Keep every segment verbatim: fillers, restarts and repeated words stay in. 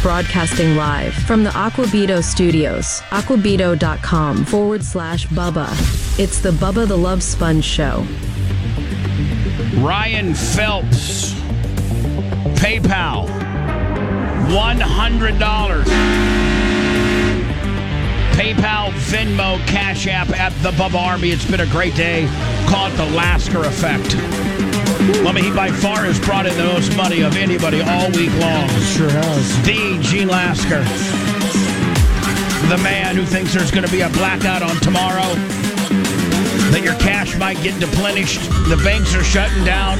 broadcasting live from the Aquabito Studios. Aquabito.com forward slash Bubba. It's the Bubba the Love Sponge Show. Ryan Phelps. PayPal. one hundred dollars. PayPal, Venmo, Cash App at the Bubba Army. It's been a great day. Call it the Lasker effect. Well, he by far has brought in the most money of anybody all week long. Sure has. The Gene Lasker. The man who thinks there's going to be a blackout on tomorrow. That your cash might get deplenished. The banks are shutting down.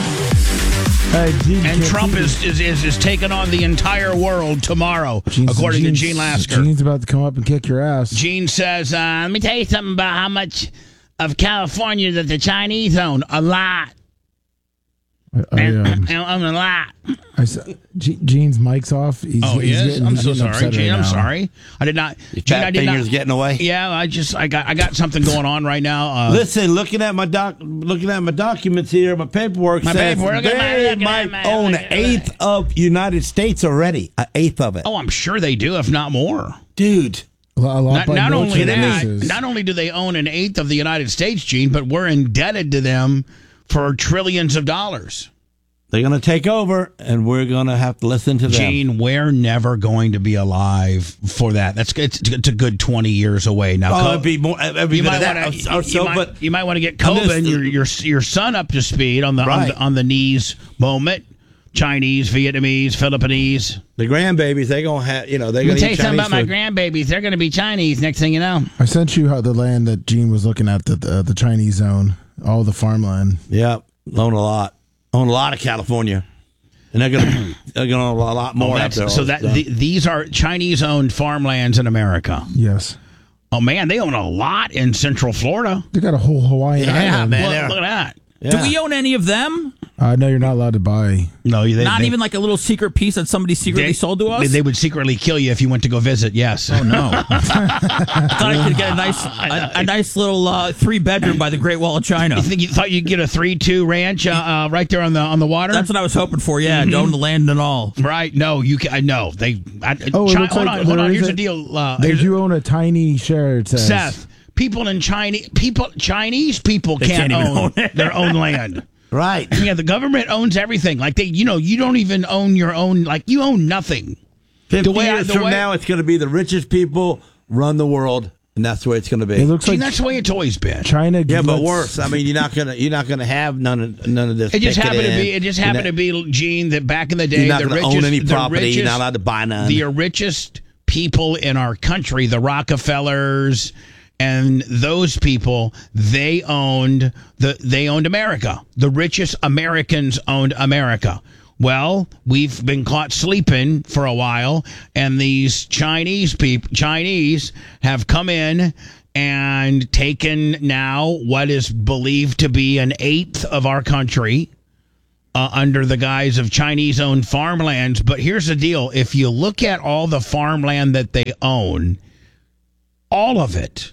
Hey, Gene, and Trump is, is, is, is taking on the entire world tomorrow, Gene's, according Gene's, to Gene Lasker. Gene's about to come up and kick your ass. Gene says, uh, let me tell you something about how much of California that the Chinese own. A lot. I, I, and, um, and own a lot. I, G- Gene's mic's off. He's, oh, he he's is? getting, I'm he's so getting sorry, upset Gene. right I'm now. sorry. I did not. Your Gene, fat I did finger's not, getting away. Yeah, I just I got I got something going on right now. Uh, Listen, looking at my doc, looking at my documents here, my paperwork My says paperwork, they my- look might at my- own look an at eighth of United States already. An eighth of it, oh, I'm sure they do, if not more. dude. A lot, a lot Not, by not only military that, bases. not only do they own an eighth of the United States, Gene, but we're indebted to them for trillions of dollars. They're going to take over, and we're going to have to listen to them. Gene, we're never going to be alive for that. That's it's, it's a good twenty years away now. Oh, Co- it'd be more. Every you bit might of that, want to, or you, so, might, but you might want to get I'm Coben, just- your your your son, up to speed on the on Right. the, on the knees moment. Chinese, Vietnamese, Philippines. the grandbabies, they're going to have, you know, they're Let going me to tell eat you something Chinese about my food. grandbabies. They're going to be Chinese next thing you know. I sent you how the land that Gene was looking at, the the, the Chinese zone, all the farmland. Yeah, own a lot, own a lot of California, and they're going to they're going to own a lot more Oh, after all so this that stuff. the, these are Chinese-owned farmlands in America. Yes. Oh man, they own a lot in Central Florida. They got a whole Hawaiian Yeah, island. man. Look, they're- look at that. Yeah. Do we own any of them? I know you're not allowed to buy. No, they, Not they, even like a little secret piece that somebody secretly they, sold to us? They, they would secretly kill you if you went to go visit. Yes. Oh no! I thought I could get a nice, a, a nice little uh, three bedroom by the Great Wall of China. You think you thought you'd get a three-two ranch uh, uh, right there on the on the water? That's what I was hoping for. Yeah, to own the land and all. Right? No, you can. I know they. I, Oh, it Chi- looks hold like on, hold there on. is Here's a- the deal. Uh, They here's do own a tiny share, it says. Seth, people in China, people, Chinese people They can't, can't even own, own it. their own land. Right. Yeah, the government owns everything. Like they, you know, you don't even own your own. Like you own nothing. Fifty way I- years the from way- now, it's going to be the richest people run the world, and that's the way it's going to be. It looks See, like that's the way it's always been. China. yeah, but lets- worse. I mean, you're not gonna you're not gonna have none of none of this. It just happened to picketing. be. It just You're happened not- to be, Gene, that back in the day, You're not the going to richest, own any the property. richest, You're not allowed to buy none. the richest people in our country, the Rockefellers and those people, they owned the they owned America. The richest Americans owned America. Well, we've been caught sleeping for a while, and these Chinese people, Chinese, have come in and taken now what is believed to be an eighth of our country. Uh, under the guise of Chinese-owned farmlands. But here's the deal. If you look at all the farmland that they own, all of it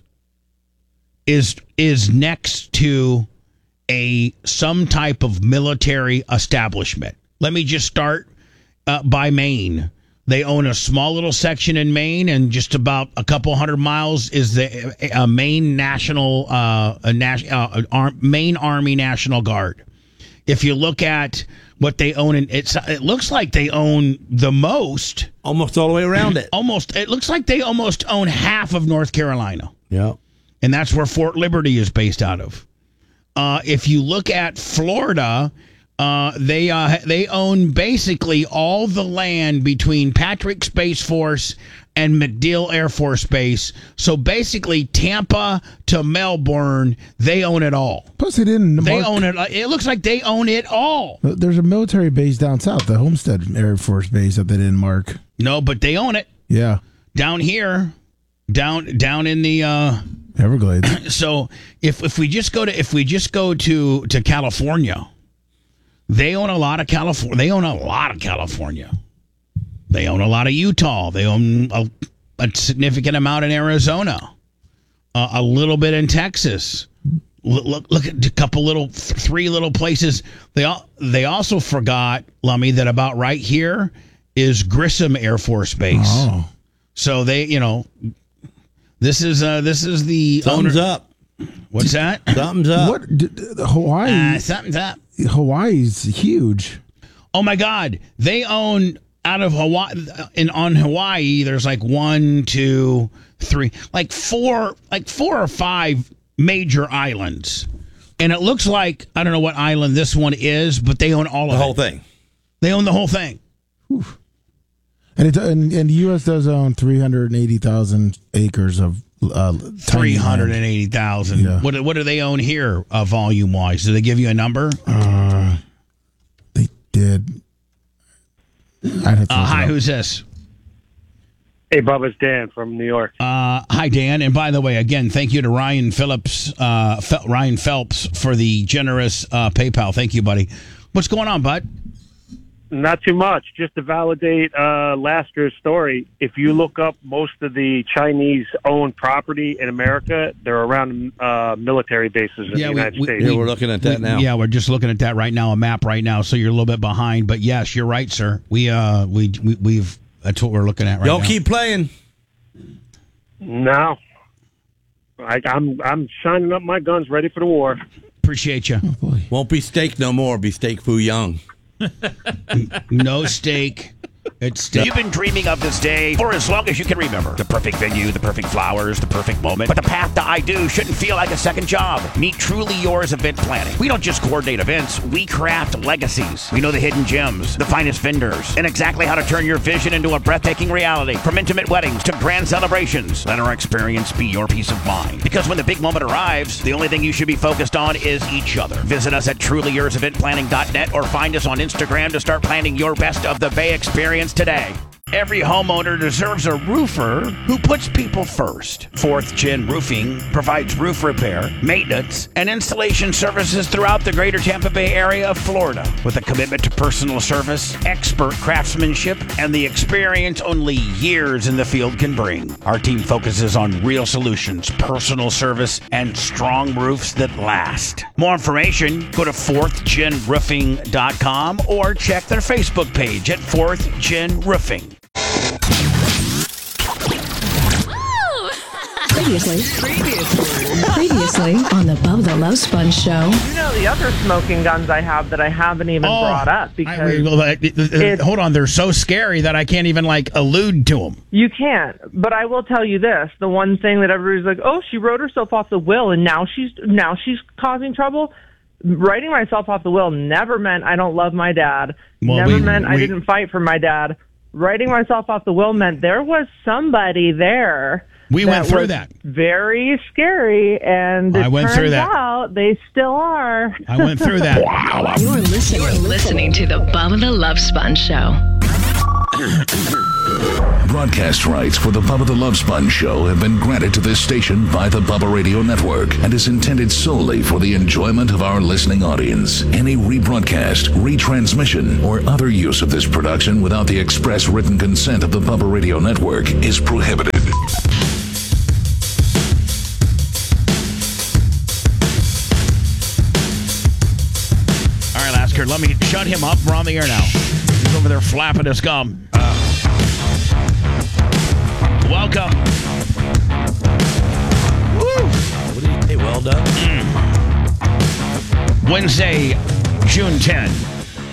is is next to a some type of military establishment. Let me just start uh, by Maine. They own a small little section in Maine, and just about a couple hundred miles is the uh, Maine National uh, a Nas- uh, Ar- Maine Army National Guard. If you look at what they own, and it's it looks like they own the most, almost all the way around it. almost it looks like they almost own half of North Carolina, Yeah. and that's where Fort Liberty is based out of. Uh, if you look at Florida, uh, they uh, they own basically all the land between Patrick Space Force and MacDill Air Force Base. So basically, Tampa to Melbourne, they own it all. Plus, they didn't. They mark- own it. It looks like they own it all. There's a military base down south, the Homestead Air Force Base that they didn't mark. No, but they own it Yeah, down here, down down in the. Uh, Everglades. so if if we just go to if we just go to to California, they own a lot of California. They own a lot of California. They own a lot of Utah. They own a, a significant amount in Arizona, uh, a little bit in Texas. Look, look, look at a couple little, three little places. They all, they also forgot, Lummy, that about right here is Grissom Air Force Base. Oh. So they, you know, this is uh, this is the Thumbs owner. up. What's that? Thumbs up. What d- d- Hawaii? Uh, something's up. Hawaii's huge. Oh my God, they own out of Hawaii. And on Hawaii, there's like one, two, three, like four, like four or five major islands. And it looks like, I don't know what island this one is, but they own all The of whole it. thing. They own the whole thing. And, it, and, and the U S does own three hundred eighty thousand acres of uh, Three hundred and eighty thousand. Yeah. What what do they own here, uh, volume wise? Do they give you a number? Uh, they did. I'd have to Uh, look it hi, up. who's this? Hey, Bubba, it's Dan from New York. Uh, hi, Dan. And by the way, again, thank you to Ryan Phillips, uh, Fel- Ryan Phelps for the generous uh, PayPal. Thank you, buddy. What's going on, bud? Not too much. Just to validate uh, Lasker's story, if you look up most of the Chinese-owned property in America, they're around uh, military bases in Yeah, the we- United we- States. Yeah, we're looking at that We- now. Yeah, we're just looking at that right now, a map right now. So you're a little bit behind, but yes, you're right, sir. We uh, we, we we've that's what we're looking at right Y'all now. keep playing. No. I, I'm I'm shining up my guns, ready for the war. Appreciate you. Boy. Won't be steak no more. Be steak foo young. No steak. It's steak. You've been dreaming of this day for as long as you can remember. The perfect venue, the perfect flowers, the perfect moment. But the path to I Do shouldn't feel like a second job. Meet Truly Yours Event Planning. We don't just coordinate events, we craft legacies. We know the hidden gems, the finest vendors, and exactly how to turn your vision into a breathtaking reality. From intimate weddings to grand celebrations, let our experience be your peace of mind. Because when the big moment arrives, the only thing you should be focused on is each other. Visit us at truly yours event planning dot net or find us on Instagram to start planning your best of the Bay experience today. Every homeowner deserves a roofer who puts people first. Fourth Gen Roofing provides roof repair, maintenance, and installation services throughout the greater Tampa Bay area of Florida. With a commitment to personal service, expert craftsmanship, and the experience only years in the field can bring. Our team focuses on real solutions, personal service, and strong roofs that last. More information, go to fourth gen roofing dot com or check their Facebook page at fourth gen roofing. Previously, previously on the Bubba the Love Sponge Show. You know the other smoking guns I have that I haven't even Oh, brought up I- because I- hold on, they're so scary that I can't even like allude to them. you can't. But I will tell you this: the one thing that everybody's like, "Oh, she wrote herself off the will, and now she's now she's causing trouble." Writing myself off the will never meant I don't love my dad. Well, never we- meant I we- didn't fight for my dad. Writing myself off the will meant there was somebody there. We went through was that. Very scary, and it I went turns through that. out they still are. I went through that. You're listening, You're listening to the Bubba the Love Sponge Show. Broadcast rights for the Bubba the Love Sponge Show have been granted to this station by the Bubba Radio Network and is intended solely for the enjoyment of our listening audience. Any rebroadcast, retransmission, or other use of this production without the express written consent of the Bubba Radio Network is prohibited. All right, Lasker, let me shut him up. We're on the air now. He's over there flapping his gum. Uh, welcome. Woo. Hey, well done. Wednesday, June tenth.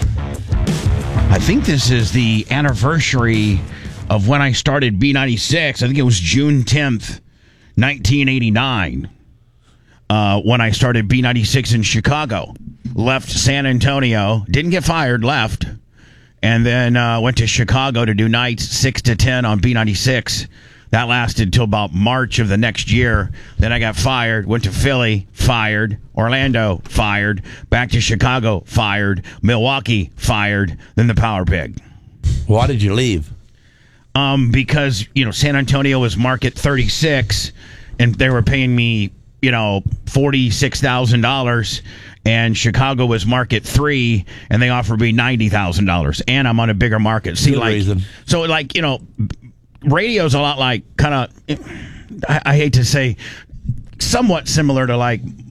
I think this is the anniversary of when I started B ninety-six. I think it was June tenth, nineteen eighty-nine, uh, when I started B ninety-six in Chicago. Left San Antonio, didn't get fired, left, and then uh, went to Chicago to do nights six to ten on B ninety-six. That lasted till about March of the next year. Then I got fired, went to Philly, fired, Orlando, fired, back to Chicago, fired, Milwaukee, fired, then the Power Pig. Why did you leave? Um, because, you know, San Antonio was market thirty-six, and they were paying me, you know, forty-six thousand dollars, and Chicago was market three, and they offered me ninety thousand dollars, and I'm on a bigger market. See, Good like, reason. so, like, you know, radio's a lot like, kind of, I, I hate to say, somewhat similar to, like,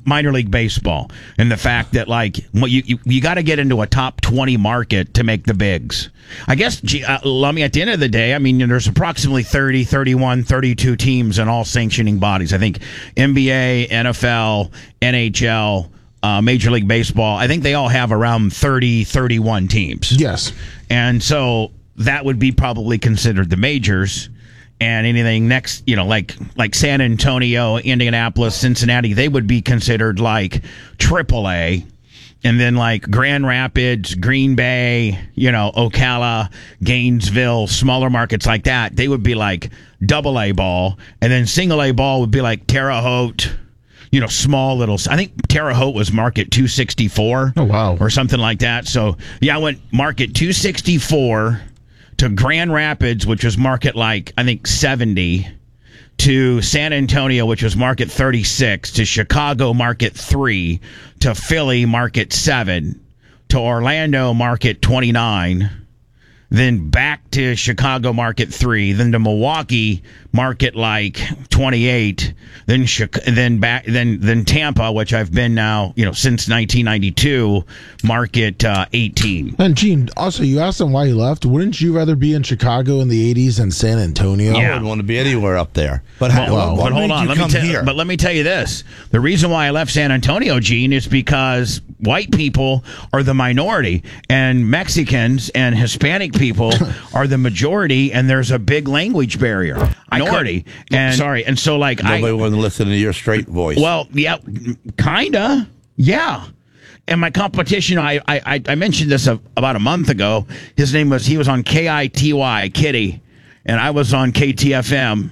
minor league baseball and the fact that like you you, you got to get into a top twenty market to make the bigs. I guess gee, uh, I mean at the end of the day, I mean there's approximately thirty, thirty-one, thirty-two teams in all sanctioning bodies. I think N B A, N F L, N H L, uh, Major League Baseball, I think they all have around thirty, thirty-one teams. Yes. And so that would be probably considered the majors. And anything next, you know, like like San Antonio, Indianapolis, Cincinnati, they would be considered like triple A. And then like Grand Rapids, Green Bay, you know, Ocala, Gainesville, smaller markets like that, they would be like double A ball. And then single A ball would be like Terre Haute, you know, small little. I think Terre Haute was market two sixty-four. Oh, wow. Or something like that. So, yeah, I went market two sixty-four to Grand Rapids, which was market like, I think, seventy, to San Antonio, which was market thirty-six, to Chicago, market three, to Philly, market seven, to Orlando, market twenty-nine, then back to Chicago, market three, then to Milwaukee, market like twenty-eight, then then back then then Tampa, which I've been now, you know, since nineteen ninety-two, market uh, eighteen. And Gene, also you asked him why he left. Wouldn't you rather be in Chicago in the eighties than San Antonio? I wouldn't want to be anywhere up there. But, Well, how, what but hold made on, you let me come tell. here? But let me tell you this: the reason why I left San Antonio, Gene, is because white people are the minority, and Mexicans and Hispanic people are the majority, and there's a big language barrier. Minority, and sorry, and so like Nobody I wanted to listen to your straight voice. well, yeah, kinda, yeah. And my competition, I I, I mentioned this a, about a month ago. His name was he was on K I T Y, Kitty, and I was on K T F M,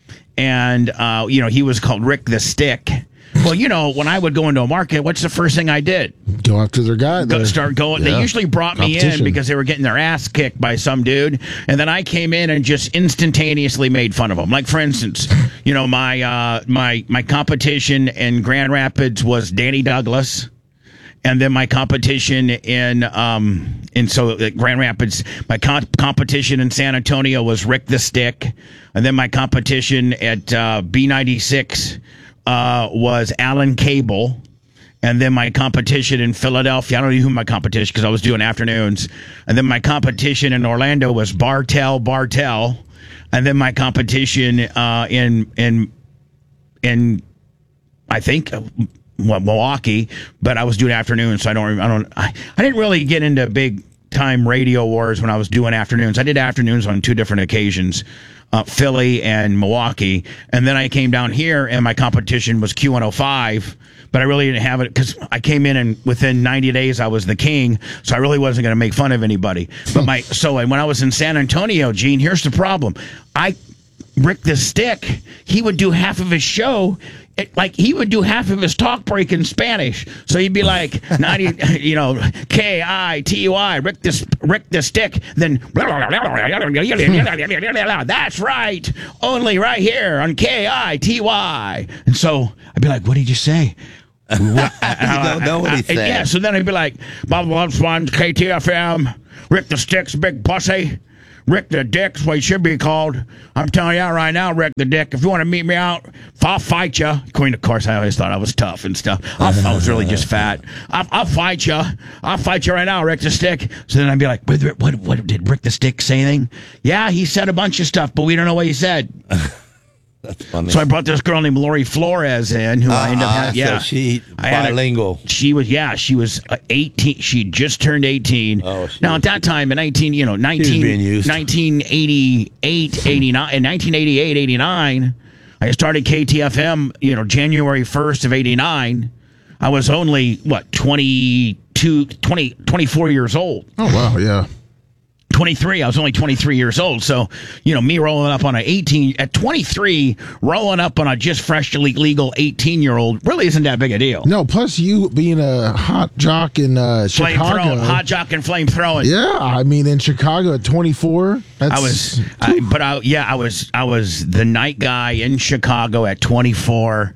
and uh, you know he was called Rick the Stick. Well, you know, when I would go into a market, what's the first thing I did? Go after their guy. Go, their- start going. Yeah. They usually brought me in Competition. because they were getting their ass kicked by some dude, and then I came in and just instantaneously made fun of them. Like for instance, you know, my uh, my my competition in Grand Rapids was Danny Douglas, and then my competition in um in so uh, Grand Rapids, my com- competition in San Antonio was Rick the Stick, and then my competition at uh, B ninety-six uh, was Alan Cable. And then my competition in Philadelphia, I don't know who my competition, because I was doing afternoons. And then my competition in Orlando was Bartell Bartell. And then my competition uh, in in in I think uh, well, Milwaukee, but I was doing afternoons, so I don't I don't I, I didn't really get into big time radio wars when I was doing afternoons. I did afternoons on two different occasions. Uh, Philly and Milwaukee, and then I came down here, and my competition was Q one oh five, but I really didn't have it because I came in, and within ninety days I was the king, so I really wasn't going to make fun of anybody. But my so when I was in San Antonio, Gene, here's the problem: I Rick the Stick, he would do half of his show. It, like he would do half of his talk break in Spanish, so he'd be like, ninety, you know, K I T Y, Rick the Rick the Stick, then that's right, only right here on K I T Y, and so I'd be like, what did you say? you don't know what he said. Yeah, so then I'd be like, blah blah blah, K T F M, Rick the Stick's big pussy. Rick the Dick's what he should be called. I'm telling you out right now, Rick the Dick. If you want to meet me out, I'll fight you. Queen, of course, I always thought I was tough and stuff. I'll, I was really just fat. I'll, I'll fight you. I'll fight you right now, Rick the Stick. So then I'd be like, what, what, what did Rick the Stick say anything? Yeah, he said a bunch of stuff, but we don't know what he said. That's funny. So I brought this girl named Lori Flores in, who I ended up Uh-uh, having. Yeah, so she I had a- bilingual. she was, yeah, she was uh, eighteen. She just turned eighteen. Oh, she now was- at that time in nineteen, you know, nineteen, being used. nineteen eighty-eight, eighty-nine, in nineteen eighty-eight, eighty-nine, I started K T F M, you know, January first of eighty-nine. I was only, what, twenty-two, twenty, twenty-four years old. Oh, wow, yeah. twenty-three. I was only twenty-three years old. So, you know, me rolling up on an eighteen, at twenty-three, rolling up on a just freshly legal eighteen-year-old really isn't that big a deal. No, plus you being a hot jock in uh, Flame Chicago. throwing, hot jock and flame throwing. Yeah, I mean, in Chicago at twenty-four, that's... I was, I, but I, yeah, I was, I was the night guy in Chicago at twenty-four.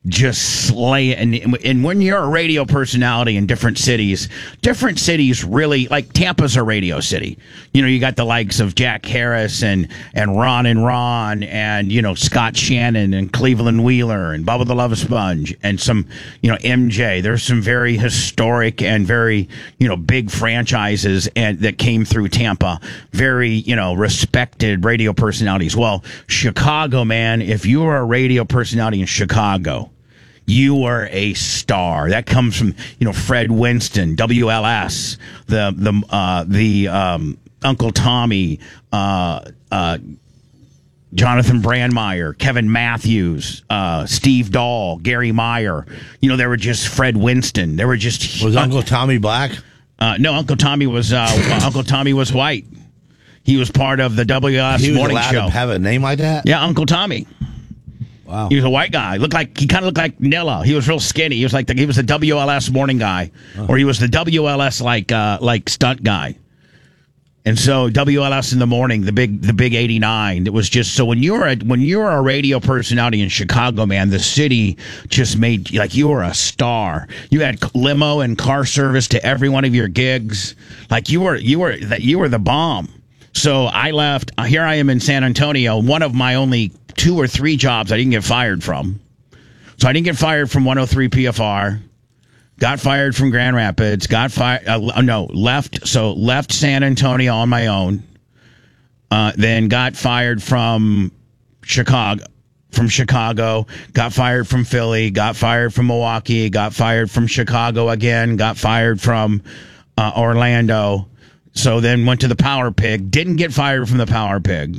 just slay it. And, and when you're a radio personality in different cities, different cities really, like Tampa's a radio city. You know, you got the likes of Jack Harris and, and Ron and Ron and, you know, Scott Shannon and Cleveland Wheeler and Bubba the Love Sponge and some, you know, M J. There's some very historic and very, you know, big franchises and that came through Tampa. Very, you know, respected radio personalities. Well, Chicago, man, if you are a radio personality in Chicago, you are a star. That comes from, you know, Fred Winston, W L S, the the uh, the um, Uncle Tommy, uh, uh, Jonathan Brandmeier, Kevin Matthews, uh, Steve Dahl, Gary Meyer. You know, they were just Fred Winston. They were just was uh, Uncle Tommy black? Uh, no, Uncle Tommy was uh, Uncle Tommy was white. He was part of the W L S he was morning allowed show. To have a name like that? Yeah, Uncle Tommy. Wow. He was a white guy. Looked like he kind of looked like Nilla. He was real skinny. He was like the, he was the W L S morning guy, oh. or he was the W L S like uh, like stunt guy. And so W L S in the morning, the big the big eighty-nine. It was just so when you're a when you're a radio personality in Chicago, man, the city just made like you were a star. You had limo and car service to every one of your gigs. Like you were you were that you were the bomb. So I left. Here I am in San Antonio. One of my only two or three jobs I didn't get fired from. So I didn't get fired from one oh three P F R. Got fired from Grand Rapids. Got fired. Uh, no, left. So left San Antonio on my own. Uh, then got fired from Chicago. From Chicago. Got fired from Philly. Got fired from Milwaukee. Got fired from Chicago again. Got fired from uh, Orlando. So then went to the Power Pig. Didn't get fired from the Power Pig.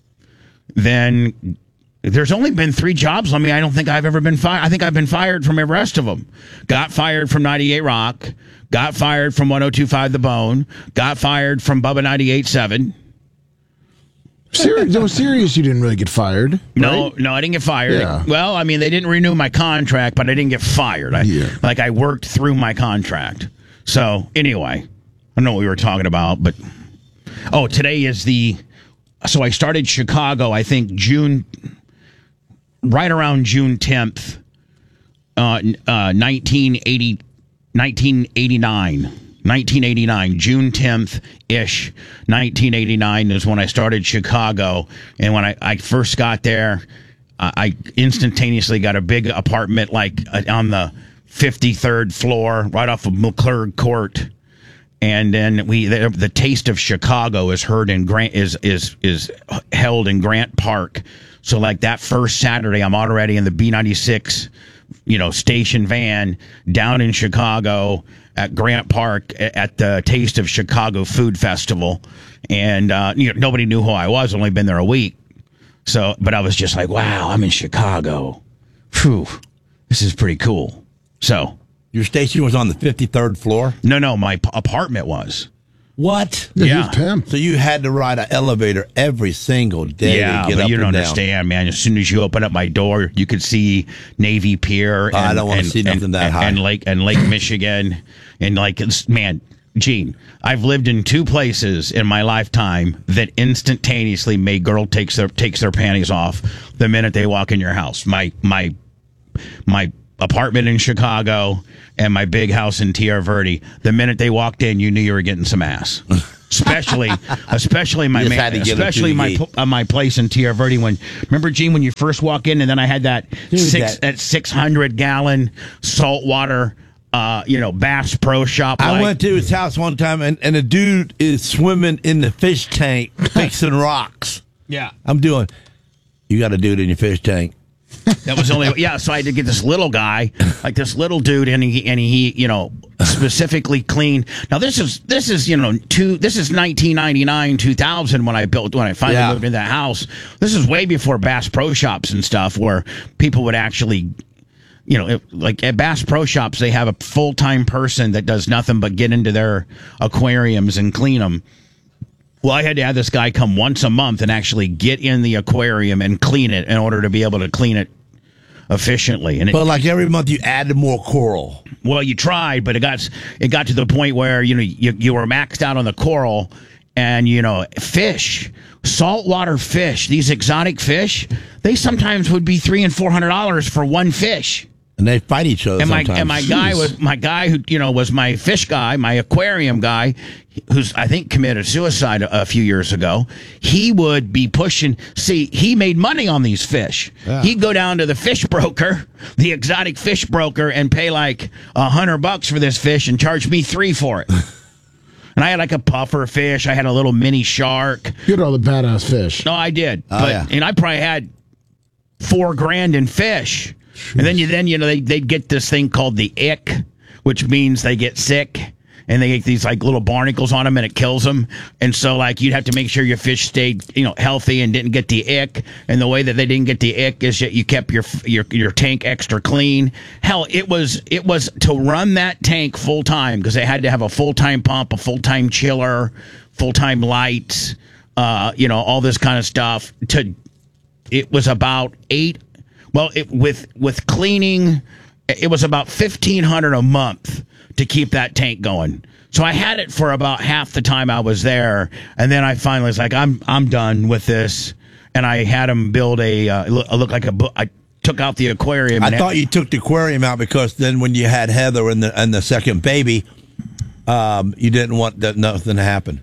Then there's only been three jobs. I mean, I don't think I've ever been fired. I think I've been fired from the rest of them. Got fired from ninety-eight Rock. Got fired from one oh two point five The Bone. Got fired from Bubba ninety-eight point seven. Serious? No, serious. You didn't really get fired. No, right? no, I didn't get fired. Yeah. Well, I mean, they didn't renew my contract, but I didn't get fired. I, yeah. Like I worked through my contract. So anyway, I don't know what we were talking about, but oh, today is the. So I started Chicago, I think June, right around June tenth, uh, uh, nineteen eighty, nineteen eighty-nine. nineteen eighty-nine, June tenth-ish, nineteen eighty-nine is when I started Chicago. And when I, I first got there, uh, I instantaneously got a big apartment like uh, on the fifty-third floor, right off of McClurg Court. And then we the, the Taste of Chicago is heard in Grant is is is held in Grant Park. So like that first Saturday, I'm already in the B ninety-six, you know, station van down in Chicago at Grant Park at the Taste of Chicago Food Festival, and uh, you know, nobody knew who I was. Only been there a week, so but I was just like, wow, I'm in Chicago. Phew, this is pretty cool. So. Your station was on the fifty-third floor? No, no, my p- apartment was. What? Yeah. yeah. So you had to ride an elevator every single day yeah, to get but up you don't and understand, man. As soon as you open up my door, you could see Navy Pier. And, oh, I don't want to and, see nothing and, that and, high. And Lake and Lake Michigan, and like, it's, man, Gene, I've lived in two places in my lifetime that instantaneously made girl takes their takes their panties off the minute they walk in your house. My my my apartment in Chicago. And my big house in Tierra Verde. The minute they walked in, you knew you were getting some ass. Especially, especially my man, especially my uh, my place in Tierra Verde. When remember, Gene, when you first walk in, and then I had that Dude, six that, that six hundred gallon saltwater, uh, you know, Bass Pro Shop. I went to his house one time, and and a dude is swimming in the fish tank fixing rocks. Yeah, I'm doing. You got a dude in your fish tank. That was only yeah. So I had to get this little guy, like this little dude, and he and he, you know, specifically cleaned. Now this is this is you know two. This is nineteen ninety-nine, two thousand when I built when I finally yeah. moved in that house. This is way before Bass Pro Shops and stuff, where people would actually, you know, it, like at Bass Pro Shops, they have a full time person that does nothing but get into their aquariums and clean them. Well, I had to have this guy come once a month and actually get in the aquarium and clean it in order to be able to clean it efficiently. And it, but like every month, you added more coral. Well, you tried, but it got it got to the point where you know you you were maxed out on the coral, and you know fish, saltwater fish, these exotic fish, they sometimes would be three and four hundred dollars for one fish. And they fight each other And my sometimes. and my guy was my guy who you know was my fish guy, my aquarium guy, who's I think committed suicide a, a few years ago. He would be pushing. See, he made money on these fish. Yeah. He'd go down to the fish broker, the exotic fish broker, and pay like a hundred bucks for this fish and charge me three for it. And I had like a puffer fish. I had a little mini shark. You had all the badass fish. No, I did. Oh, but yeah. and I probably had four grand in fish. And then you then you know they they'd get this thing called the ick, which means they get sick and they get these like little barnacles on them and it kills them. And so like you'd have to make sure your fish stayed you know healthy and didn't get the ick. And the way that they didn't get the ick is that you kept your your your tank extra clean. Hell, it was it was to run that tank full time because they had to have a full time pump, a full time chiller, full time lights, uh, you know all this kind of stuff. To it was about eight. Well, it, with with cleaning, it was about fifteen hundred a month to keep that tank going. So I had it for about half the time I was there, and then I finally was like, I'm I'm done with this, and I had them build a uh, look, look like a book. I took out the aquarium. I and thought it, you took the aquarium out because then when you had Heather and the and the second baby, um, you didn't want that nothing to happen.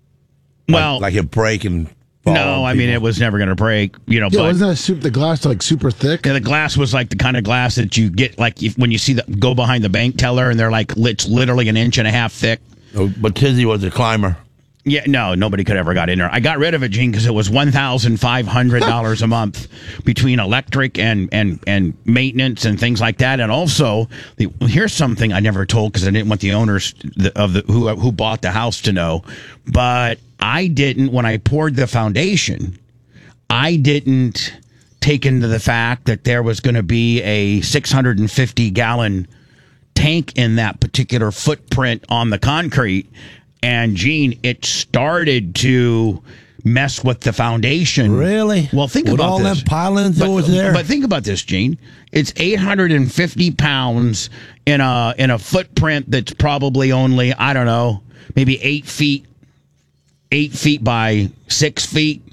Like, well, like it break and. fall no, on I mean people. it was never going to break, you know. Yeah, but wasn't that soup, the glass like super thick? yeah, the glass was like the kind of glass that you get like if, when you see the go behind the bank teller and they're like it's literally an inch and a half thick. Oh, but Tizzy was a climber. Yeah, no, nobody could ever got in there. I got rid of it, Gene, because it was one thousand five hundred dollars a month between electric and, and, and maintenance and things like that. And also, the, here's something I never told because I didn't want the owners of the who who bought the house to know. But I didn't, when I poured the foundation, I didn't take into the fact that there was going to be a six hundred fifty gallon tank in that particular footprint on the concrete. And Gene, it started to mess with the foundation. Really? Well, think with about all this. them pilings but, that was there. But think about this, Gene. It's eight hundred fifty pounds in a in a footprint that's probably only I don't know, maybe eight feet, eight feet by six feet.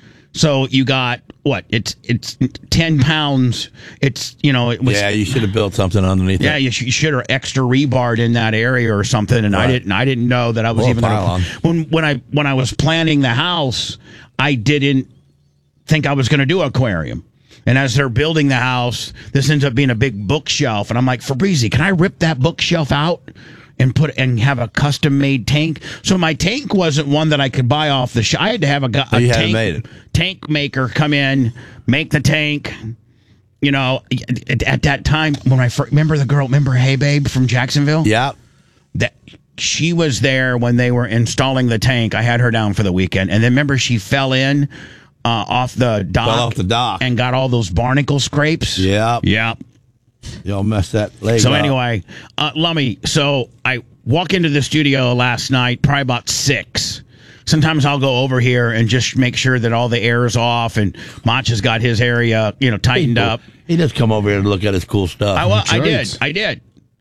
So you got what? It's it's ten pounds. It's you know it was. Yeah, you should have built something underneath. Yeah, it. you, sh- you should have extra rebarred in that area or something. And I Right. didn't. I didn't know that I was Or a even gonna, pylon. when when I when I was planning the house. I didn't think I was going to do an aquarium. And as they're building the house, this ends up being a big bookshelf. And I'm like, Fabrizi, can I rip that bookshelf out and put and have a custom made tank? So my tank wasn't one that I could buy off the shelf. I had to have a, gu- Oh, a you hadn't tank, made it. tank maker come in, make the tank. You know, at, at that time when I first, remember the girl, remember Hey Babe from Jacksonville? Yeah. That she was there when they were installing the tank. I had her down for the weekend. And then remember she fell in uh, off the dock. Fell off the dock. And got all those barnacle scrapes. Yeah. Yeah. Y'all messed that leg So up. anyway, uh, Lummy, so I walk into the studio last night, probably about six. Sometimes I'll go over here and just make sure that all the air is off and Macha's got his area, you know, tightened He- up. He just come over here to look at his cool stuff. I, well, I right. did. I did.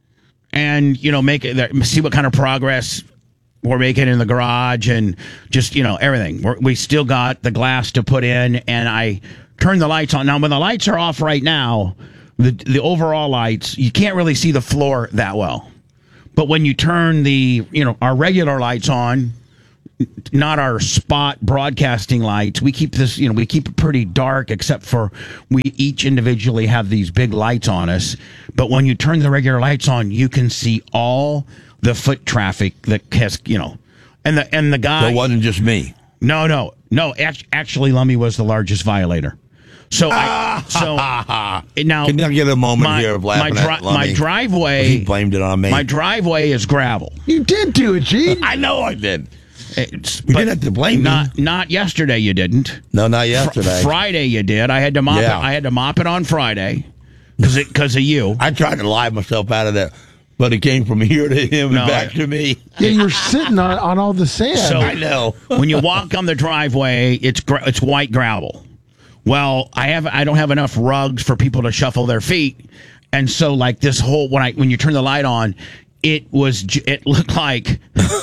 And, you know, make it, see what kind of progress we're making in the garage and just, you know, everything. We're, we still got the glass to put in, and I turned the lights on. Now, when the lights are off right now, the the overall lights, you can't really see the floor that well. But when you turn the, you know, our regular lights on, not our spot broadcasting lights. We keep this, you know, we keep it pretty dark except for we each individually have these big lights on us. But when you turn the regular lights on, you can see all the foot traffic that has, you know, and the, and the guy. So it wasn't just me. No, no, no. Act- Actually, Lummy was the largest violator. So I, so now Can I get a moment my, here of laughing my, at dri- Lummy? my driveway. He blamed it on me. My driveway is gravel. You did do it, Gene. I know I did. It's, You didn't have to blame me. not, Not yesterday. You didn't. No, not Fr- yesterday. Friday you did. I had to mop Yeah. it. I had to mop it on Friday because because of you. I tried to lie myself out of that, but it came from here to him No, and back I- to me. Yeah, you were sitting on, on all the sand. So I know. when you walk on the driveway, it's gra- it's white gravel. Well, I have I don't have enough rugs for people to shuffle their feet, and so like this whole when I when you turn the light on, it was j- it looked like.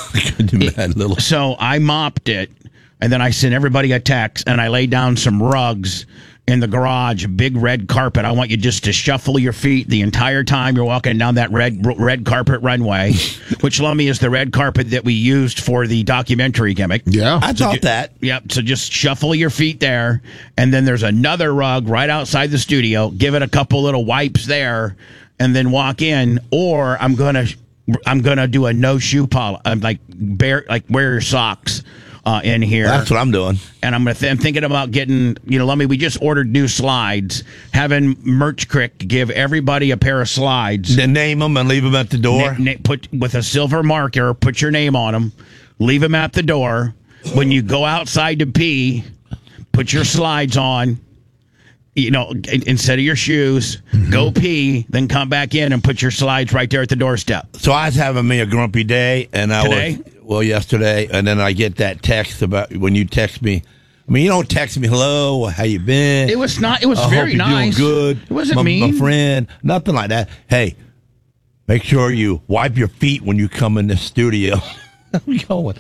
Mad little. So I mopped it, and then I sent everybody a text, and I laid down some rugs in the garage, a big red carpet. I want you just to shuffle your feet the entire time you're walking down that red red carpet runway, which, Lummy, is the red carpet that we used for the documentary gimmick. Yeah. I So thought ju- that. Yep. So just shuffle your feet there, and then there's another rug right outside the studio. Give it a couple little wipes there, and then walk in. Or I'm gonna I'm gonna do a no shoe polish. I'm like bare like wear your socks. Uh, in here, That's what I'm doing. and I'm gonna. Th- I'm thinking about getting. You know, let me. We just ordered new slides. Having Merch Crick give everybody a pair of slides. Then name them and leave them at the door. Na- na- put with a silver marker. Put your name on them. Leave them at the door. When you go outside to pee, put your slides on. You know, in- instead of your shoes, go pee. Then come back in and put your slides right there at the doorstep. So I was having me a grumpy day, and I Today? was well yesterday, and then I get that text about when you text me. I mean, you don't text me, hello, how you been? It was not. It was I very hope you're nice. doing good. It wasn't my, mean. my friend, nothing like that. Hey, make sure you wipe your feet when you come in the studio. I'm going.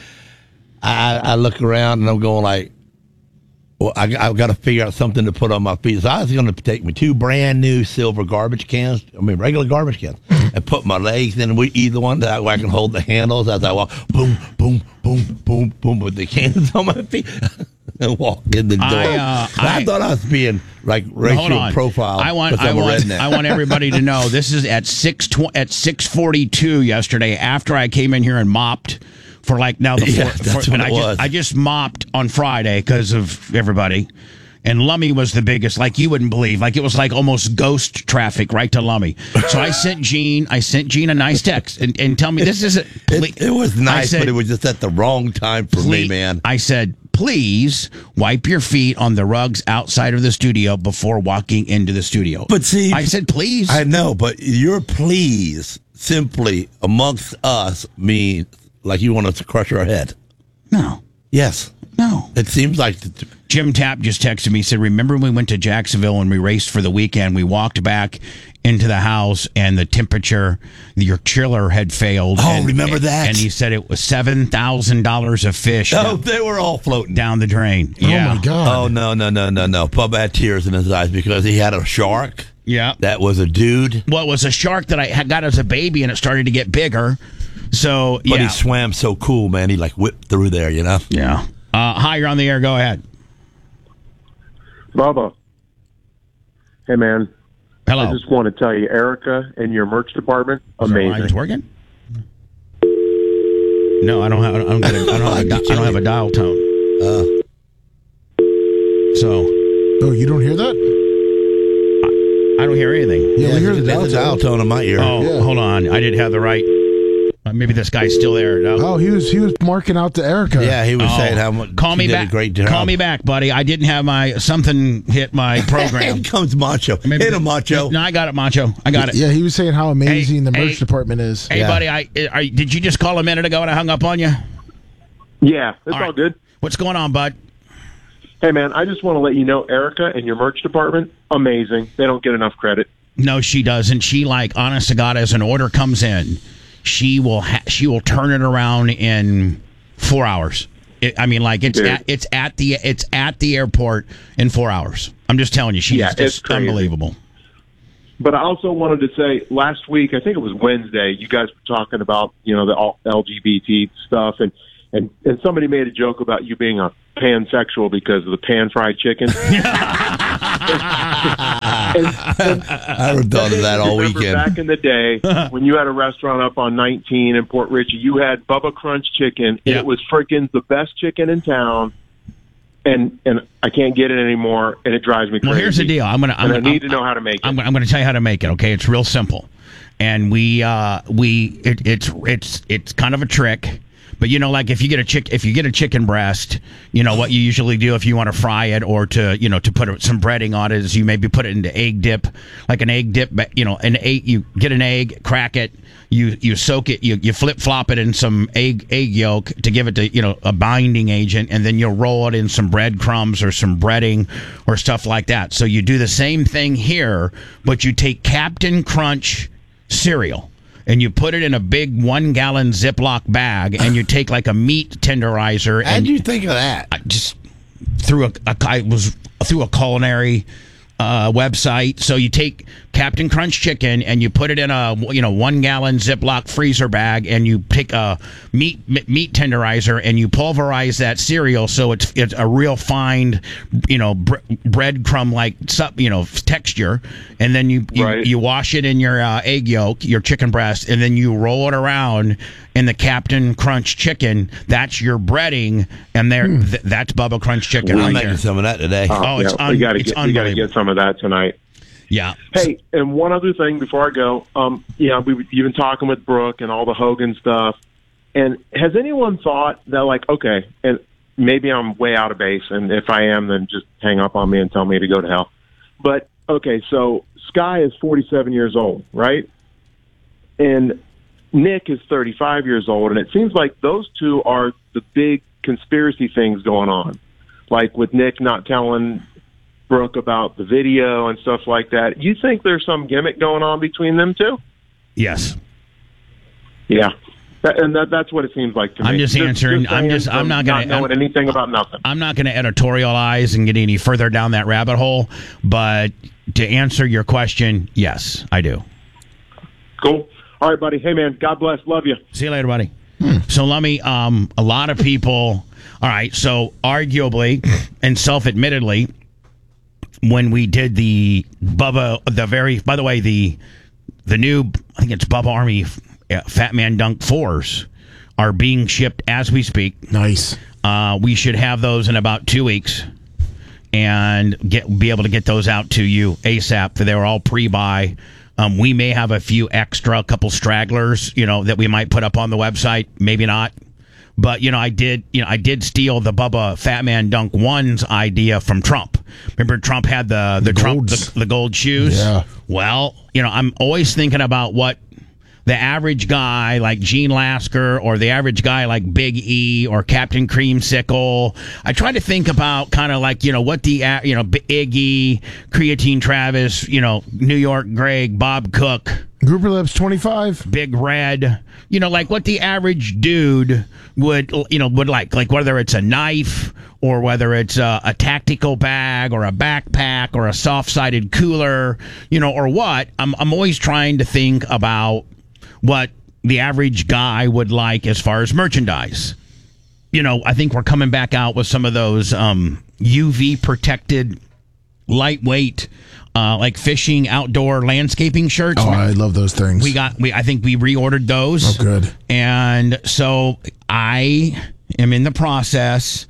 I, I look around and I'm going like, well, I, I've got to figure out something to put on my feet. So I was going to take me two brand new silver garbage cans, I mean regular garbage cans, and put my legs in we either one that way I can hold the handles as I walk. Boom, boom, boom, boom, boom, with the cans on my feet. And walk in the door. I, uh, I, I- thought I was being like Hold racial on. profile. I want. 'cause I I'm a want. redneck. I want everybody to know this is at six tw- at six forty two yesterday. After I came in here and mopped for like now the Yeah, fourth. that's for, what and it I was. Just, I just mopped on Friday because of everybody. And Lummy was the biggest, like you wouldn't believe. Like it was like almost ghost traffic right to Lummy. So I sent Gene. I sent Gene a nice text and, and tell me this isn't. It, it was I nice, said, but it was just at the wrong time for me, Please- man. I said, please wipe your feet on the rugs outside of the studio before walking into the studio. But see, I said, please. I know, but your please simply amongst us means like you want us to crush our head. no, Yes. no. It seems like the, Jim Tapp just texted me, said, remember when we went to Jacksonville and we raced for the weekend? We walked back into the house and the temperature, your chiller had failed. Oh, and, remember that? And he said it was seven thousand dollars of fish oh, down, they were all floating. down the drain. Yeah. Oh my God. Oh no, no, no, no, no! Bubba had tears in his eyes because he had a shark. Yeah. That was a dude, Well, it was a shark that I had got as a baby and it started to get bigger. So, but yeah. he swam so cool, man. He like whipped through there, you know. Yeah. Uh, hi, you're on the air. Go ahead. Bubba. Hey, man. Hello. I just want to tell you, Erica and your merch department, Is our lines amazing. working? No, I don't have. I don't, get a, I don't have. A, di- I don't have a dial tone. Uh, So Oh, you don't hear that? I don't hear anything. Yeah, we hear the there's a dial dial tone. tone in my ear. Oh, Yeah. hold on. I didn't have the right. Uh, maybe this guy's still there. No. Oh, he was he was marking out to Erica. Yeah, he was Oh. saying how much. Call me she did back. A great job. Call me back, buddy. I didn't have my something hit my program. Here comes Macho. Maybe Hit the- him, Macho. No, I got it, Macho. I got it. Yeah, he was saying how amazing Hey, the merch hey. department is. Hey, Yeah. buddy. I are, did you just call a minute ago and I hung up on you? Yeah, it's all, right. good. What's going on, bud? Hey, man, I just want to let you know, Erica and your merch department, amazing. They don't get enough credit. No, she doesn't. She like, honest to God, as an order comes in, she will ha- she will turn it around in four hours. It, I mean, like it's Dude. at, it's at the it's at the airport in four hours. I'm just telling you, she's Yeah, it's just crazy. unbelievable. But I also wanted to say, last week, I think it was Wednesday, you guys were talking about, you know, the all L G B T stuff, and, and, and somebody made a joke about you being a pansexual because of the pan-fried chicken. And- and- I would have thought of that all Remember weekend. Back in the day, when you had a restaurant up on nineteen in Port Richey, you had Bubba Crunch Chicken, and Yeah. it was freaking the best chicken in town. And and I can't get it anymore, and it drives me crazy. Well, here's the deal. I'm gonna. I'm and I gonna, need to know how to make it. I'm, I'm going to tell you how to make it. Okay, it's real simple, and we uh, we it, it's it's it's kind of a trick. But you know, like if you get a chick, if you get a chicken breast, you know what you usually do if you want to fry it or to you know to put some breading on it is you maybe put it into egg dip, like an egg dip. You know, an egg. You get an egg, crack it, you you soak it, you you flip flop it in some egg egg yolk to give it to you know a binding agent, and then you'll roll it in some breadcrumbs or some breading or stuff like that. So you do the same thing here, but you take Captain Crunch cereal and you put it in a big one-gallon Ziploc bag, and you take like a meat tenderizer. How'd and you think of that? I just threw a, a. I was through a culinary uh, website. So you take Captain Crunch chicken and you put it in a you know one gallon Ziploc freezer bag, and you take a meat meat tenderizer and you pulverize that cereal so it's it's a real fine you know bre- breadcrumb like you know texture, and then you you, Right. you wash it in your uh, egg yolk, your chicken breast, and then you roll it around in the Captain Crunch chicken. That's your breading, and there th- that's Bubba Crunch chicken. I'm right making there. some of that today. Oh, it's yeah, un- we gotta it's get we gotta unbelievable. get some of that tonight. Yeah. Hey, and one other thing before I go, um, yeah, we you've been talking with Brooke and all the Hogan stuff, and has anyone thought that like, okay, and maybe I'm way out of base, and if I am, then just hang up on me and tell me to go to hell. But okay, so Sky is forty-seven years old, right? And Nick is thirty-five years old, and it seems like those two are the big conspiracy things going on, like with Nick not telling Brooke about the video and stuff like that. You think there's some gimmick going on between them two? Yes. Yeah, that, and that, that's what it seems like to me. I'm just answering- I'm saying just- I'm from not gonna- not knowing I'm- anything about nothing. I'm not going to editorialize and get any further down that rabbit hole, but to answer your question, yes, I do. Cool. All right, buddy. Hey, man. God bless. Love you. See you later, buddy. So let me, um, a lot of people, all right, so arguably and self-admittedly, when we did the Bubba, the very, by the way, the the new, I think it's Bubba Army uh, Fat Man Dunk fours are being shipped as we speak. Nice. Uh, we should have those in about two weeks and get be able to get those out to you ASAP. They were all pre-buy. Um, we may have a few extra, couple stragglers, you know, that we might put up on the website. Maybe not. But, you know, I did, you know, I did steal the Bubba Fat Man Dunk ones idea from Trump. Remember Trump had the, the, Trump, golds. the, the gold shoes? Yeah. Well, you know, I'm always thinking about what the average guy like Gene Lasker or the average guy like Big E or Captain Creamsicle. I try to think about kind of like, you know, what the, a- you know, Iggy, Creatine Travis, you know, New York Greg, Bob Cook, Grouper Lips twenty-five. Big Red, you know, like what the average dude would, you know, would like, like whether it's a knife or whether it's a, a tactical bag or a backpack or a soft-sided cooler, you know, or what. I'm, I'm always trying to think about what the average guy would like as far as merchandise. You know, I think we're coming back out with some of those um, U V protected, lightweight, uh, like fishing outdoor landscaping shirts. Oh, I love those things. We got, we I think we reordered those. Oh, good. And so I am in the process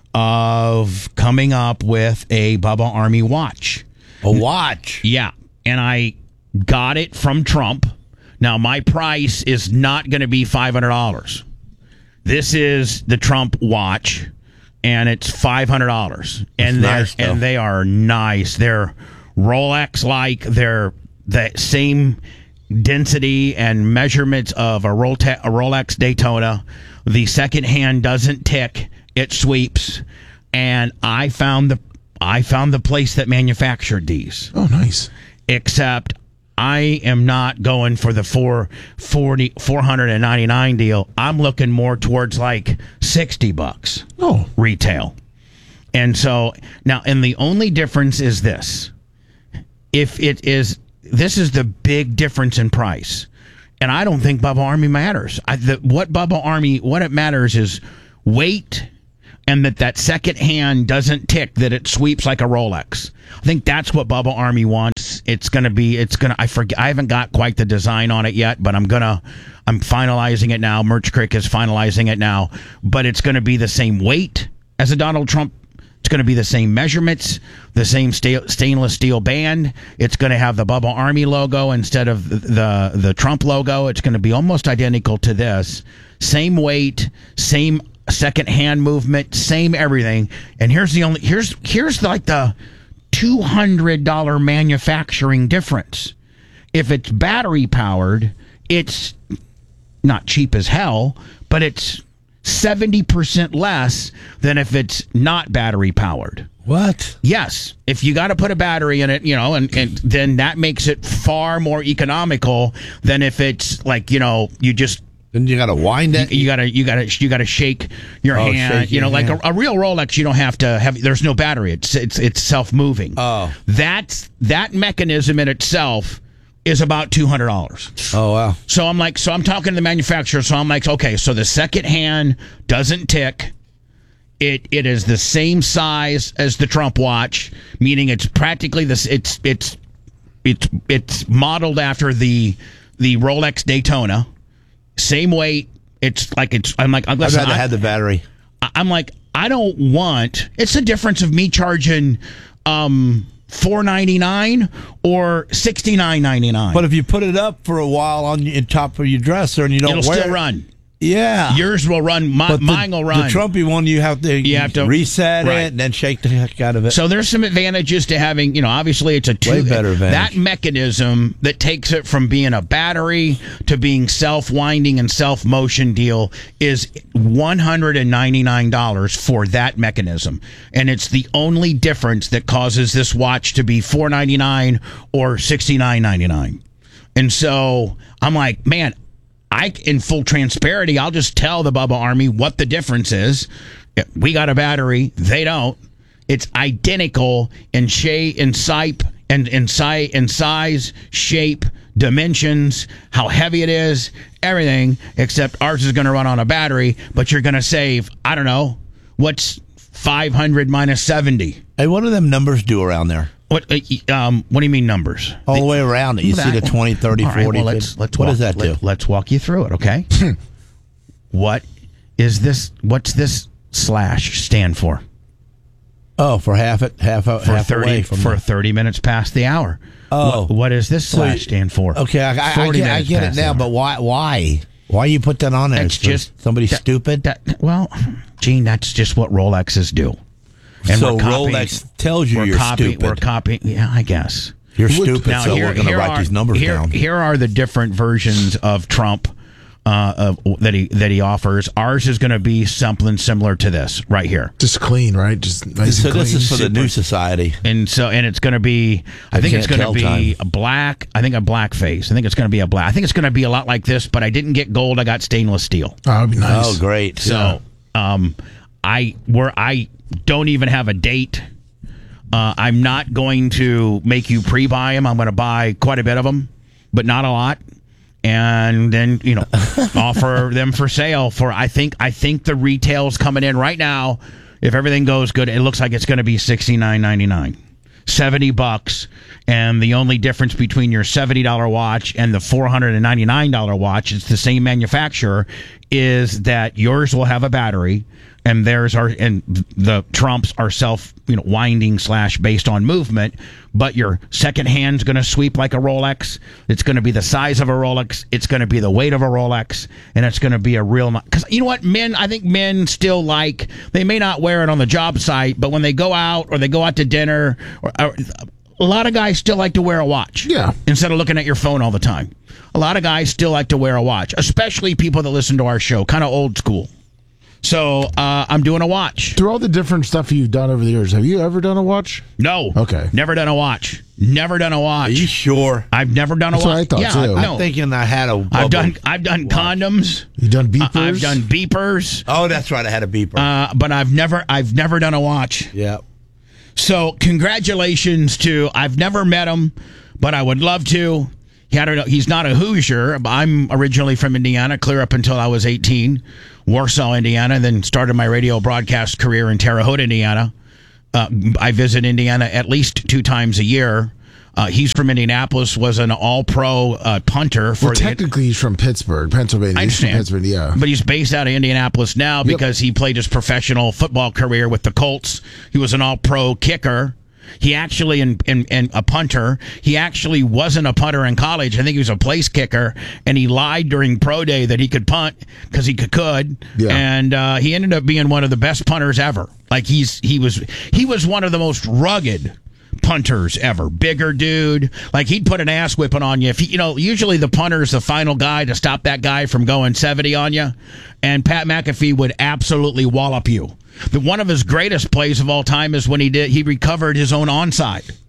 of coming up with a Bubba Army watch. A watch. Yeah. And I got it from Trump. Now, my price is not going to be five hundred dollars. This is the Trump watch, and it's five hundred dollars. And, they're- nice, though. and they are nice. They're Rolex-like. They're the same density and measurements of a, Rolte- a Rolex Daytona. The second hand doesn't tick. It sweeps. And I found the I found the place that manufactured these. Oh, nice. Except I am not going for the four forty four hundred ninety-nine deal. I'm looking more towards like sixty bucks Oh, retail. And so now, and the only difference is this. If it is, this is the big difference in price. And I don't think Bubba Army matters. I, the, what Bubba Army, what it matters is weight, and that that second hand doesn't tick, that it sweeps like a Rolex. I think that's what Bubba Army wants. It's going to be, it's going to, I forget, I haven't got quite the design on it yet, but I'm going to, I'm finalizing it now. Merch Crick is finalizing it now, but it's going to be the same weight as a Donald Trump. It's going to be the same measurements, the same sta- stainless steel band. It's going to have the Bubba Army logo instead of the, the, the Trump logo. It's going to be almost identical to this. Same weight, same second hand movement, same everything. And here's the only here's here's like the two hundred dollars manufacturing difference. If it's battery powered, it's not cheap as hell, but it's seventy percent less than if it's not battery powered. What? Yes. If you got to put a battery in it, you know, and, and then that makes it far more economical than if it's like, you know, you just Then you got to wind it. You, you gotta, you gotta, you gotta shake your Oh, hand. shake You your know, like hand. a, a real Rolex, you don't have to have. There's no battery. It's it's it's self moving. Oh. That's that mechanism in itself is about two hundred dollars. Oh, wow. So I'm like, so I'm talking to the manufacturer. So I'm like, okay, so the second hand doesn't tick. It it is the same size as the Trump watch, meaning it's practically this. It's it's it's it's modeled after the the Rolex Daytona, same weight. It's like it's. I'm like, I'd listen, rather I- have the battery. I'm like, I don't want. It's the difference of me charging um four ninety-nine or sixty-nine ninety-nine. But if you put it up for a while on on top of your dresser and you don't It'll wear still it, run. yeah. Yours will run. My, But the, mine will run. The Trumpy one, you have to, You have to- reset right. it and then shake the heck out of it. So there's some advantages to having, you know, obviously it's a two, Way better advantage. that mechanism that takes it from being a battery to being self-winding and self-motion deal is one hundred ninety-nine dollars for that mechanism. And it's the only difference that causes this watch to be four ninety-nine or sixty-nine ninety-nine. And so I'm like, man, I, in full transparency, I'll just tell the Bubba Army what the difference is. We got a battery, they don't. It's identical in shape, in sipe, and in size, in size, shape, dimensions, how heavy it is, everything. Except ours is going to run on a battery, but you're going to save. I don't know what's five hundred minus seventy. Hey, what do them numbers do around there? What? Uh, um, what do you mean numbers? All the way around it. You see the twenty, thirty, All right, forty. well, let's, let's what walk, does that do? Let, let's walk you through it, okay? What is this? What's this slash stand for? Oh, for half it, half, a, For half thirty away from for the- thirty minutes past the hour. Oh. what, what is this So slash you- stand for? Okay, I, I, I forty get, I minutes get it past the now, hour. but why? Why? Why you put that on there? It's For just somebody that- stupid. That, well, Gene, that's just what Rolexes do. So we're copying- Rolex tells you we're you're copying, stupid. We're copying. Yeah, I guess. You're stupid, Now, so here- we're going to here write are- these numbers here, down. Here are the different versions of Trump uh, of, that he that he offers. Ours is going to be something similar to this right here. Just clean, right? Just nice so and this clean. is for the Super. new society. And so, and it's going to be. I think it's can't going to tell be time. a black. I think a black face. I think it's going to be a black. I think it's going to be a lot like this, but I didn't get gold. I got stainless steel. Oh, that'd be nice. Oh, great. So, um, I where I don't even have a date. Uh, I'm not going to make you pre-buy them. I'm going to buy quite a bit of them, but not a lot, and then you know offer them for sale for. I think I think the retail's coming in right now. If everything goes good, it looks like it's going to be sixty-nine ninety-nine. seventy bucks, and the only difference between your seventy dollar watch and the four hundred ninety-nine dollar watch, it's the same manufacturer, is that yours will have a battery and theirs are, and the Trumps are self, you know, winding slash based on movement, but your second hand's going to sweep like a Rolex. It's going to be the size of a Rolex. It's going to be the weight of a Rolex, and it's going to be a real, because you know what, men, I think men still like, they may not wear it on the job site, but when they go out or they go out to dinner, or, or a lot of guys still like to wear a watch. Yeah. Instead of looking at your phone all the time. A lot of guys still like to wear a watch, especially people that listen to our show, kind of old school. So uh, I'm doing a watch. Through all the different stuff you've done over the years, have you ever done a watch? No. Okay. Never done a watch. Never done a watch. Are you sure? I've never done a That's what watch. I thought, yeah, too. no. I'm thinking I had a. I've bubble. done I've done condoms. You done beepers? I- I've done beepers. Oh, that's right. I had a beeper. Uh, but I've never I've never done a watch. yeah. So congratulations to, I've never met him, but I would love to. He had a, he's not a Hoosier. I'm originally from Indiana, clear up until I was eighteen, Warsaw, Indiana, then started my radio broadcast career in Terre Haute, Indiana. Uh, I visit Indiana at least two times a year. Uh, he's from Indianapolis, was an all-pro uh, punter for Well, the. technically, he's from Pittsburgh, Pennsylvania. I He's from understand. Pittsburgh, yeah. But he's based out of Indianapolis now because he played his professional football career with the Colts. He was an all-pro kicker. He actually, in, in, in a punter, he actually wasn't a punter in college. I think he was a place kicker, and he lied during pro day that he could punt because he could. could. Yeah. And uh, he ended up being one of the best punters ever. Like he's he was he was one of the most rugged punters ever. Bigger dude. Like he'd put an ass whipping on you. If he, you know, usually the punter's the final guy to stop that guy from going seventy on you. And Pat McAfee would absolutely wallop you. The one of his greatest plays of all time is when he did he recovered his own onside.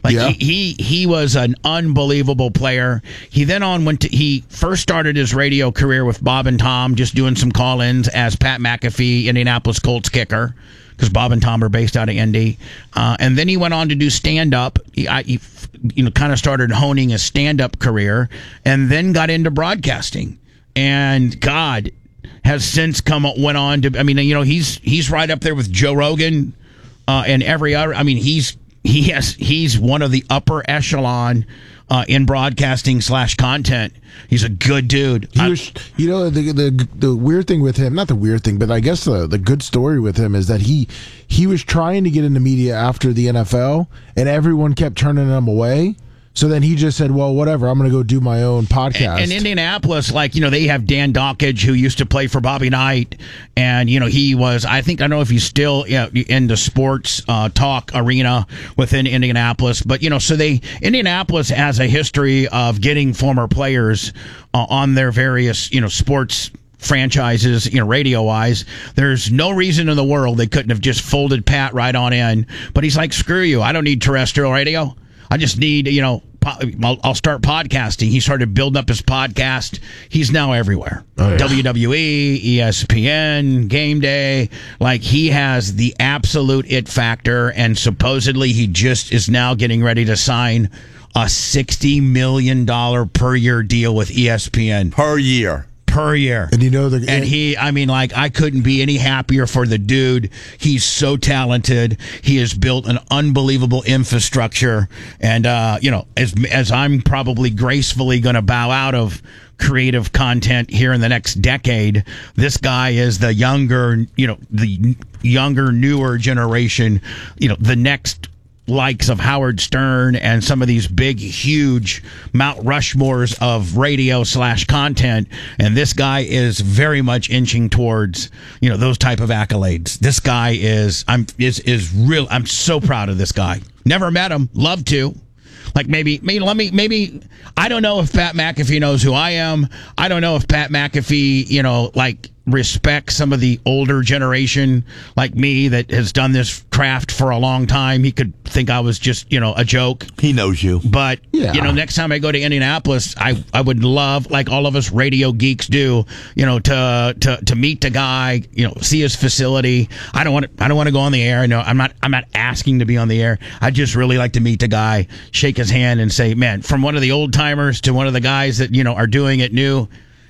Like Yeah. he, he he was an unbelievable player. He then on went to he first started his radio career with Bob and Tom, just doing some call-ins as Pat McAfee, Indianapolis Colts kicker, because Bob and Tom are based out of Indy. Uh, and then he went on to do stand-up. He, I, he you know kind of started honing his stand-up career, and then got into broadcasting. And God has since come went on to. I mean, you know, he's he's right up there with Joe Rogan uh, and every other. I mean, he's. He has. He's one of the upper echelon uh, in broadcasting slash content. He's a good dude. He I- was, you know, the, the the weird thing with him, not the weird thing, but I guess the the good story with him is that he he was trying to get into media after the N F L, and everyone kept turning him away. So then he just said, well, whatever, I'm going to go do my own podcast. In Indianapolis, like, you know, they have Dan Dockage, who used to play for Bobby Knight. And, you know, he was, I think, I don't know if he's still you know, in the sports uh, talk arena within Indianapolis. But, you know, so they, Indianapolis has a history of getting former players uh, on their various, you know, sports franchises, you know, radio wise. There's no reason in the world they couldn't have just folded Pat right on in. But he's like, screw you. I don't need terrestrial radio. I just need, you know, po- I'll, I'll start podcasting. He started building up his podcast. He's now everywhere. Oh, yeah. W W E, E S P N, Game Day. Like, he has the absolute it factor, and supposedly he just is now getting ready to sign a sixty million dollars per year deal with E S P N. Per year. Per year. And you know the And he, I mean, like, I couldn't be any happier for the dude. He's so talented. He has built an unbelievable infrastructure. And, uh, you know, as, as I'm probably gracefully going to bow out of creative content here in the next decade, this guy is the younger, you know, the younger, newer generation, you know, the next likes of Howard Stern and some of these big, huge Mount Rushmores of radio slash content. And this guy is very much inching towards, you know, those type of accolades. This guy is, I'm, is, is real. I'm so proud of this guy. Never met him. Love to. Like maybe, maybe, let me, maybe, I don't know if Pat McAfee knows who I am. I don't know if Pat McAfee, you know, like, respect some of the older generation like me that has done this craft for a long time. He could think I was just, you know, a joke. He knows you. But, Yeah. you know, next time I go to Indianapolis, I, I would love, like all of us radio geeks do, you know, to to to meet the guy, you know, see his facility. I don't want to, I don't want to go on the air. No, I'm not I'm not asking to be on the air. I just really like to meet the guy, shake his hand and say, man, from one of the old timers to one of the guys that, you know, are doing it new.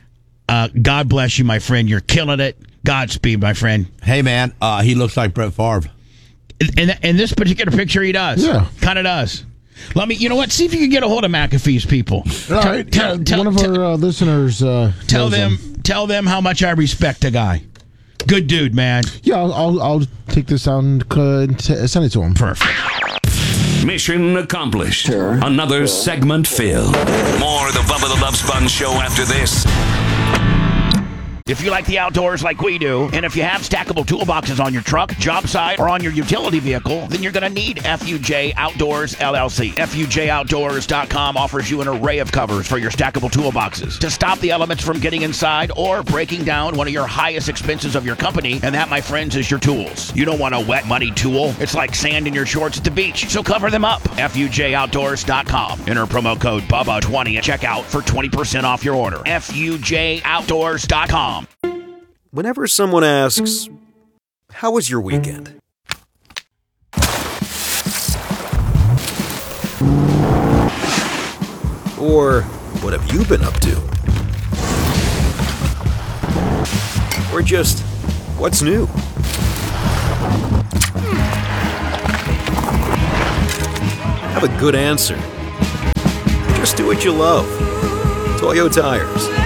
Uh, God bless you, my friend. You're killing it. Godspeed, my friend. Hey, man, uh, he looks like Brett Favre. In, in this particular picture, he does. Yeah. Kind of does. Let me, you know what? See if you can get a hold of McAfee's people. All right. Tell, yeah, tell, one of tell, our uh, listeners uh, tell knows them, him. tell them how much I respect the guy. Good dude, man. Yeah, I'll, I'll, I'll take this out and uh, t- send it to him. Perfect. Mission accomplished. Another segment filled. More of the Bubba the Love Sponge show after this. If you like the outdoors like we do, and if you have stackable toolboxes on your truck, job site, or on your utility vehicle, then you're going to need F U J Outdoors, L L C. F U J Outdoors dot com offers you an array of covers for your stackable toolboxes to stop the elements from getting inside or breaking down one of your highest expenses of your company, and that, my friends, is your tools. You don't want a wet, muddy tool. It's like sand in your shorts at the beach, so cover them up. F U J Outdoors dot com. Enter promo code Bubba twenty at checkout for twenty percent off your order. F U J Outdoors dot com. Whenever someone asks, "How was your weekend?" Or, "What have you been up to?" Or just, "What's new?" Have a good answer. Just do what you love. Toyo Tires.